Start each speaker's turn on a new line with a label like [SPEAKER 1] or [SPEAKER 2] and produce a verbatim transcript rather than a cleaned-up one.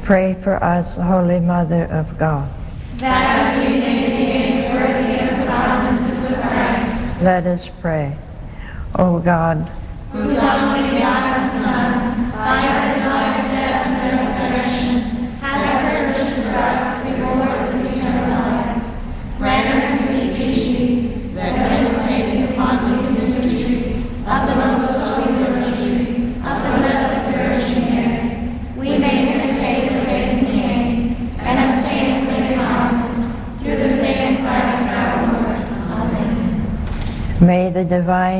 [SPEAKER 1] Pray for us, Holy Mother of God.
[SPEAKER 2] That we may be worthy of the promises of Christ.
[SPEAKER 1] Let us pray. O God,
[SPEAKER 2] whose only begotten Son, by his life, death, and resurrection, has purchased for us the rewards of eternal life, grant us, beseech thee, that meditating upon these mysteries of the most holy Rosary of the Blessed Virgin Mary, we may imitate what they contain and obtain what they promise, through the same Christ our Lord. Amen.
[SPEAKER 1] may the divine